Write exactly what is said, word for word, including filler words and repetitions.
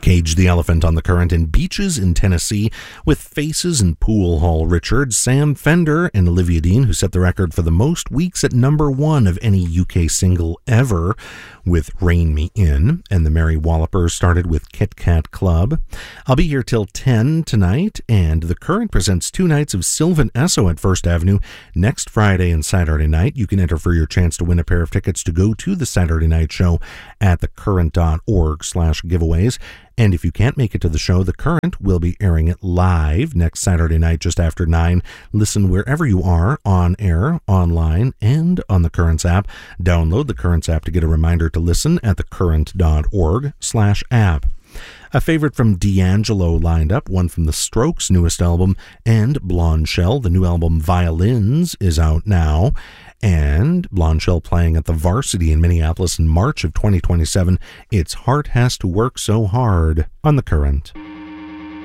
Cage the Elephant on the Current, and Beaches in Tennessee with Faces and Pool Hall Richard, Sam Fender and Olivia Dean, who set the record for the most weeks at number one of any U K single ever with Rein Me In, and the Merry Wallopers started with Kit Kat Club. I'll be here till ten tonight, and the Current presents two nights of Sylvan Esso at First Avenue next Friday and Saturday night. You can enter for your chance to win a pair of tickets to go to the Saturday night show at thecurrent.org slash giveaways. And if you can't make it to the show, The Current will be airing it live next Saturday night just after nine. Listen wherever you are, on air, online, and on the Currents app. Download the Currents app to get a reminder to listen at thecurrent.org slash app. A favorite from D'Angelo lined up, one from the Strokes' newest album, and Blonde Shell. The new album Violins is out now, and Blonde Shell playing at the Varsity in Minneapolis in March of twenty twenty-seven. It's Heart Has to Work So Hard on The Current.